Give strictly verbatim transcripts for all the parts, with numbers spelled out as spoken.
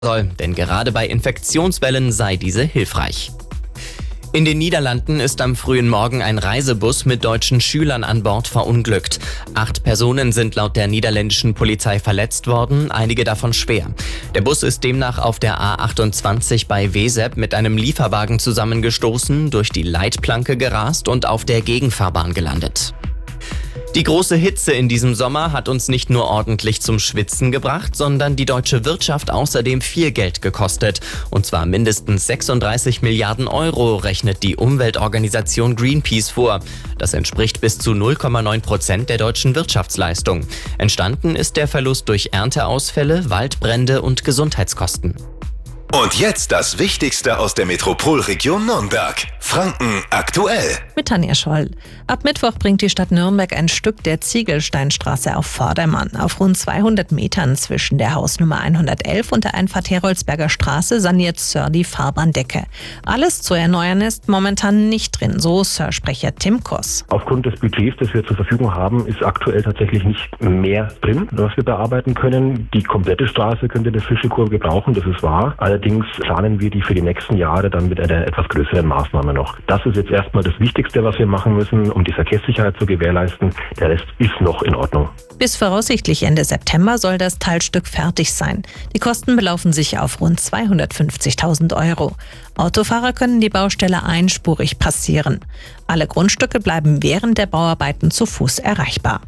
soll, denn gerade bei Infektionswellen sei diese hilfreich. In den Niederlanden ist am frühen Morgen ein Reisebus mit deutschen Schülern an Bord verunglückt. Acht Personen sind laut der niederländischen Polizei verletzt worden, einige davon schwer. Der Bus ist demnach auf der A achtundzwanzig bei Wezep mit einem Lieferwagen zusammengestoßen, durch die Leitplanke gerast und auf der Gegenfahrbahn gelandet. Die große Hitze in diesem Sommer hat uns nicht nur ordentlich zum Schwitzen gebracht, sondern die deutsche Wirtschaft außerdem viel Geld gekostet. Und zwar mindestens sechsunddreißig Milliarden Euro, rechnet die Umweltorganisation Greenpeace vor. Das entspricht bis zu null Komma neun Prozent der deutschen Wirtschaftsleistung. Entstanden ist der Verlust durch Ernteausfälle, Waldbrände und Gesundheitskosten. Und jetzt das Wichtigste aus der Metropolregion Nürnberg. Franken aktuell. Mit Tanja Scholl. Ab Mittwoch bringt die Stadt Nürnberg ein Stück der Ziegelsteinstraße auf Vordermann. Auf rund zweihundert Metern zwischen der Hausnummer hundertelf und der Einfahrt Heroldsberger Straße saniert Sir die Fahrbahndecke. Alles zu erneuern ist momentan nicht drin, so Sir-Sprecher Tim Kuss. Aufgrund des Budgets, das wir zur Verfügung haben, ist aktuell tatsächlich nicht mehr drin, was wir bearbeiten können. Die komplette Straße könnte eine frische Kurve gebrauchen, das ist wahr. Allerdings planen wir die für die nächsten Jahre dann mit einer etwas größeren Maßnahme noch. Das ist jetzt erstmal das Wichtigste, was wir machen müssen, um die Verkehrssicherheit zu gewährleisten. Der Rest ist noch in Ordnung. Bis voraussichtlich Ende September soll das Teilstück fertig sein. Die Kosten belaufen sich auf rund zweihundertfünfzigtausend Euro. Autofahrer können die Baustelle einspurig passieren. Alle Grundstücke bleiben während der Bauarbeiten zu Fuß erreichbar.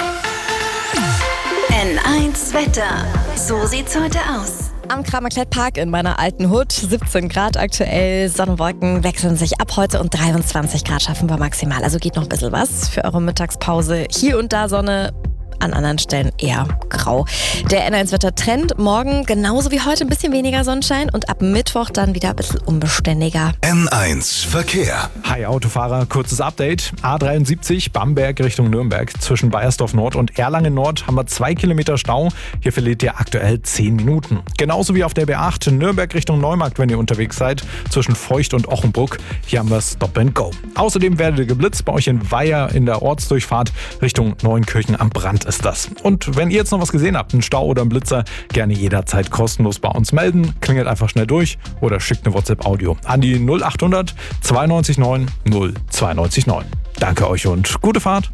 N eins Wetter. So sieht's heute aus. Am Kramer-Klett-Park in meiner alten Hut, siebzehn Grad aktuell, Sonnenwolken wechseln sich ab heute und dreiundzwanzig Grad schaffen wir maximal. Also geht noch ein bisschen was für eure Mittagspause. Hier und da Sonne, an anderen Stellen eher grau. Der N eins Wetter-Trend, morgen genauso wie heute ein bisschen weniger Sonnenschein und ab Mittwoch dann wieder ein bisschen unbeständiger. N eins Verkehr. Hi Autofahrer, kurzes Update. A dreiundsiebzig Bamberg Richtung Nürnberg. Zwischen Baiersdorf Nord und Erlangen Nord haben wir zwei Kilometer Stau. Hier verliert ihr aktuell zehn Minuten. Genauso wie auf der B acht Nürnberg Richtung Neumarkt, wenn ihr unterwegs seid. Zwischen Feucht und Ochenbruck. Hier haben wir Stop and Go. Außerdem werdet ihr geblitzt bei euch in Weiher in der Ortsdurchfahrt Richtung Neunkirchen am Brand ist das. Und wenn ihr jetzt noch was gesehen habt, einen Stau oder einen Blitzer, gerne jederzeit kostenlos bei uns melden. Klingelt einfach schnell durch oder schickt eine WhatsApp-Audio an die null achthundert zweiundneunzig neun null zweiundneunzig neun. Danke euch und gute Fahrt.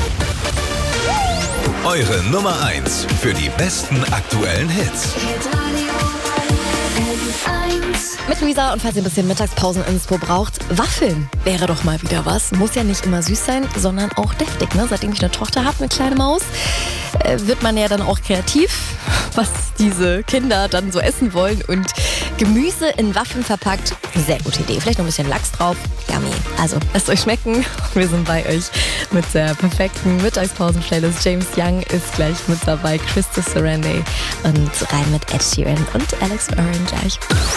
Eure Nummer eins für die besten aktuellen Hits. Mit Luisa und falls ihr ein bisschen Mittagspausen-Inspo braucht, Waffeln wäre doch mal wieder was. Muss ja nicht immer süß sein, sondern auch deftig. Ne? Seitdem ich eine Tochter habe, eine kleine Maus, äh, wird man ja dann auch kreativ, was diese Kinder dann so essen wollen. Und Gemüse in Waffeln verpackt, sehr gute Idee. Vielleicht noch ein bisschen Lachs drauf. Yummy. Also, lasst euch schmecken. Wir sind bei euch mit der perfekten Mittagspausen-Playlist. James Young ist gleich mit dabei, Krista Serenday und rein mit Ed Sheeran und Alex Oren gleich.